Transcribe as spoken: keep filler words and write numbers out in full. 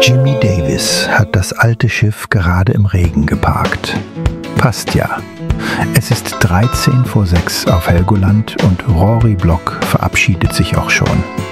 Jimmy Davis hat das alte Schiff gerade im Regen geparkt. Passt ja. Es ist dreizehn vor sechs auf Helgoland und Rory Block verabschiedet sich auch schon.